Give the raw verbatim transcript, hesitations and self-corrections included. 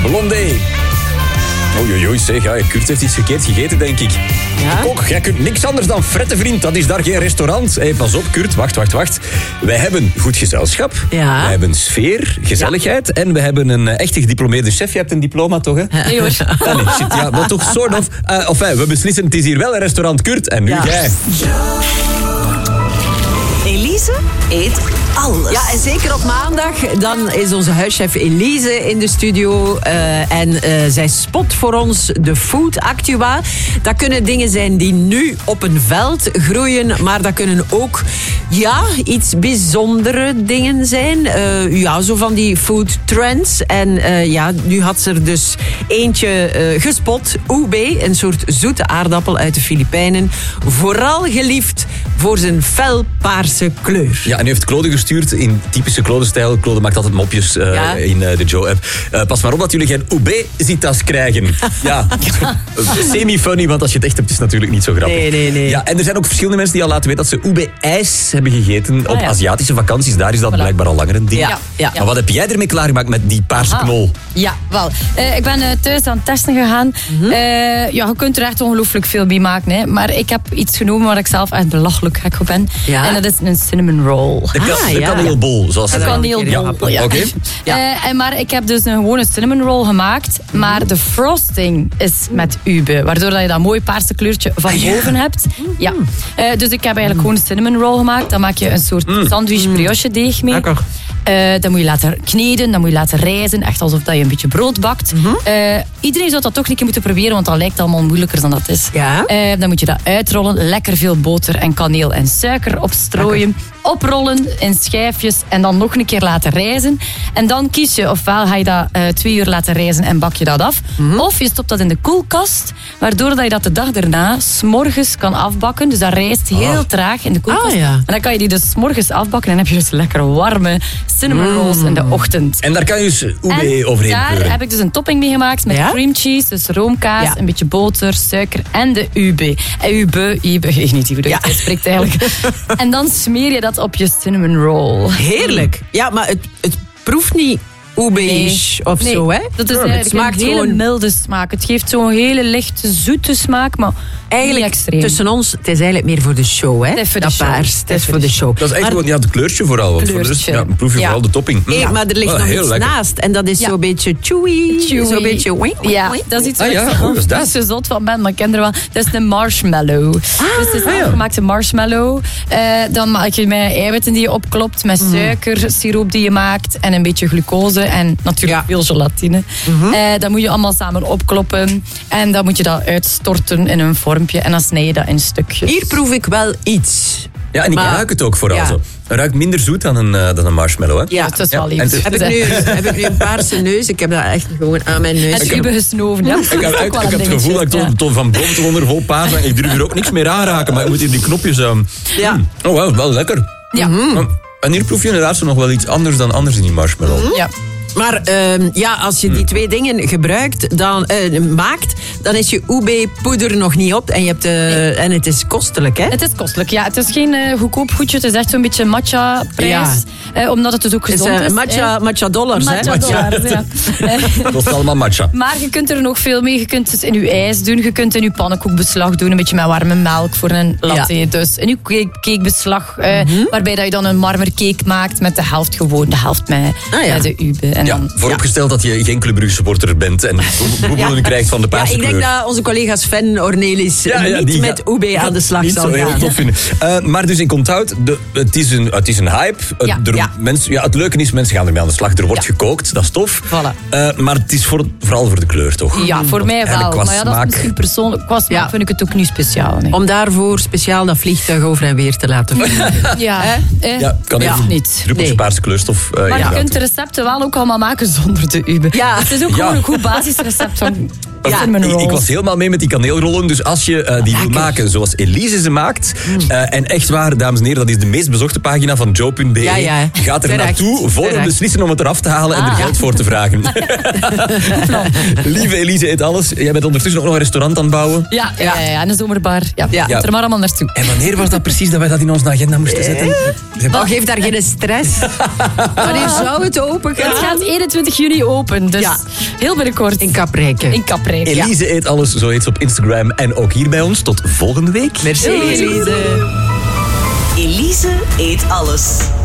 Blondé. Oei, oei, oei, zeg, ja, Kurt heeft iets verkeerd gegeten, denk ik. Ja? Kok, jij kunt niks anders dan fretten, vriend. Dat is daar geen restaurant. Hey, pas op, Kurt, wacht, wacht, wacht. Wij hebben goed gezelschap. Ja. We hebben sfeer, gezelligheid. Ja. En we hebben een uh, echte gediplomeerde chef. Je hebt een diploma, toch, hè? Nee, hoor. Ah, nee, shit, ja, maar toch soort of... Uh, of uh, we beslissen, het is hier wel een restaurant, Kurt. En nu ja. jij. Elise eet alles. Ja, en zeker op maandag, dan is onze huischef Elise in de studio. Uh, en uh, zij spot voor ons de Food Actua. Dat kunnen dingen zijn die nu op een veld groeien, maar dat kunnen ook ja, iets bijzondere dingen zijn. Uh, ja, zo van die food trends. En uh, ja, nu had ze er dus eentje uh, gespot. Ube, een soort zoete aardappel uit de Filipijnen. Vooral geliefd voor zijn felpaarse kleur. Ja, en u heeft Claude gestuurd in typische Claude-stijl. Claude maakt altijd mopjes uh, ja. in uh, de Joe-app. Uh, pas maar op dat jullie geen Ube-zitas krijgen. Ja, semi-funny, want als je het echt hebt, is het natuurlijk niet zo grappig. Nee, nee, nee. Ja, en er zijn ook verschillende mensen die al laten weten dat ze Ube-ijs hebben gegeten op ah, ja. Aziatische vakanties. Daar is dat voilà. blijkbaar al langer een ding. Ja, ja. Maar wat heb jij ermee klaargemaakt met die paarse Aha. knol? Ja, wel. Uh, ik ben uh, thuis aan het testen gegaan. Mm-hmm. Uh, ja, je kunt er echt ongelooflijk veel bij maken. Hè. Maar ik heb iets genomen waar ik zelf echt belachelijk gek op ben. Ja? En dat is een cinnamon roll. De, kan, Ah, de ja. kaneelbol, zoals ze Een zeggen. kaneelbol, Ja, ja. oké. Ja. Uh, en maar ik heb dus een gewone cinnamon roll gemaakt. Maar de frosting is met ube. Waardoor dat je dat mooie paarse kleurtje van Ah, ja. boven hebt. Ja. Uh, dus ik heb eigenlijk gewoon een cinnamon roll gemaakt. Dan maak je een soort Mm. sandwich brioche deeg mee. Lekker. Uh, dan moet je laten kneden, dan moet je laten rijzen. Echt alsof dat je een beetje brood bakt. Mm-hmm. Uh, iedereen zou dat toch een keer moeten proberen, want dat lijkt allemaal moeilijker dan dat is. Ja. Uh, dan moet je dat uitrollen. Lekker veel boter en kaneel en suiker opstrooien. Oprollen in schijfjes en dan nog een keer laten rijzen. En dan kies je, ofwel ga je dat uh, twee uur laten rijzen en bak je dat af. Mm-hmm. Of je stopt dat in de koelkast, waardoor dat je dat de dag daarna 's morgens kan afbakken. Dus dat rijst heel Ah. traag in de koelkast. Ah, ja. En dan kan je die dus 's morgens afbakken en dan heb je dus lekker warme cinnamon rolls in de ochtend. En daar kan je dus ube En overheen daar pleuren. heb ik dus een topping mee gemaakt met Ja? cream cheese, dus roomkaas, Ja. een beetje boter, suiker en de ube. En ube, ube, ik weet niet hoe je Ja. het spreekt eigenlijk. En dan smeer je dat op je cinnamon roll. Heerlijk. Ja, maar het, het proeft niet ube-ish of Nee, zo, hè? dat is het eigenlijk smaakt een hele gewoon... milde smaak. Het geeft zo'n hele lichte, zoete smaak, maar Eigenlijk, niet extreem. tussen ons, het is eigenlijk meer voor de show, hè? Het is voor de dat show. paars, het is voor de show. Dat is echt Maar- gewoon ja, het kleurtje vooral. Want voor de rest Kleurtje. ja, proef je Ja. vooral de topping. Hey, Ja. maar er ligt Oh, nog heel iets lekker. naast. En dat is Ja. zo'n beetje chewy. Chewy. Zo'n beetje... wing, wing, Ja, wing. dat is iets Ah, waar ja, ik oh, wat is dat? niet zo zot van ben, maar ik ken er wel. Dat is een marshmallow. dus het is een afgemaakte marshmallow. Uh, dan maak je met eiwitten die je opklopt, met suiker, siroop die je maakt en een beetje glucose en natuurlijk Ja. veel gelatine. Uh, dat moet je allemaal samen opkloppen en dan moet je dat uitstorten in een vormpje en dan snij je dat in stukjes. Hier proef ik wel iets. Ja, en ik Maar- ruik het ook vooral ja. zo. Het ruikt minder zoet dan een, uh, dan een marshmallow, hè? Ja. Dat is wel Ja, lief. en het- Heb ik, nu, heb ik nu een paarse neus? Ik heb dat echt gewoon aan mijn neus. En ube gesnoven, ja. Ik heb, ik, ik heb het gevoel dat ik tot, tot van boven tot onder vol paard ben. Ik durf er ook niks meer aanraken, maar ik moet hier die knopjes... Um, Ja. mm. Oh, wel, wel lekker. Ja. Maar- En hier proef je inderdaad zo nog wel iets anders dan anders in die marshmallow. Ja. Maar ehm, ja, als je die twee dingen gebruikt, dan, eh, maakt, dan is je ube-poeder nog niet op. En, je hebt, eh, en het is kostelijk, hè? Het is kostelijk, ja. Het is geen uh, goedkoop goedje. Het is echt zo'n beetje matcha-prijs. Ja. Uh, omdat het dus ook Het is gezond uh, is. matcha, hè. matcha dollars, Matcha hè? dollars, ja. Dat kost allemaal matcha. Maar je kunt er nog veel mee. Je kunt het in je ijs doen. Je kunt het in je pannenkoekbeslag doen. Een beetje met warme melk voor een latte. Ja. Dus in je cake- cakebeslag. Uh, Mm-hmm. Waarbij dat je dan een marmercake maakt met de helft gewoon. De helft met, Ah, ja. met de ube. En Ja, dan, vooropgesteld dat je geen Club Brugge supporter bent en boebelen krijgt van de Ja, paarse ik denk kleur. dat onze collega Sven Ornelis Ja, ja, niet die met gaat- ube aan de slag Niet zal zo heel gaan. tof vinden. Uh, maar dus ik onthoud, de, het, is een, het is een hype. Het- Ja. er- Ja. mensen, ja, het leuke is, mensen gaan ermee aan de slag. Er wordt Ja. gekookt, dat is tof. Voilà. Uh, maar het is voor, vooral voor de kleur, toch? ja, voor Want mij eigenlijk wel. qua Maar ja, dat is smaak- misschien persoonlijk. Qua smaak Ja. vind ik het ook niet speciaal. Nee. Om daarvoor speciaal dat vliegtuig over en weer te laten vliegen. Ja, eh, Ja, kan Ja. even niet. druppeltje Nee. paarse kleurstof. Uh, Maar je inderdaad kunt de doen. recepten wel ook allemaal maken zonder de ube. Ja. Het is ook Ja. gewoon een goed basisrecept van... Ja. Cinnamon Ik, rolls. ik was helemaal mee met die kaneelrollen. Dus als je uh, die wil maken zoals Elise ze maakt. Uh, en echt waar, dames en heren, dat is de meest bezochte pagina van joe punt be. Ja, ja. Gaat er Terecht. naartoe voor Terecht. we beslissen om het eraf te halen en er Ah. geld voor te vragen. Lieve Elise eet alles. Jij bent ondertussen ook nog een restaurant aan het bouwen. Ja, ja, ja, ja, en een zomerbar. Ja, Ja. ja. Er maar allemaal naartoe. En wanneer was dat precies dat wij dat in onze agenda moesten zetten? Oh, geef daar geen stress. Wanneer zou het open gaan? Het gaat eenentwintig juni open, dus Ja. heel binnenkort. In Kaprijke. In Kaprijk. Elise eet alles, zo heet ze op Instagram en ook hier bij ons. Tot volgende week. Merci, Elise. Elise eet alles.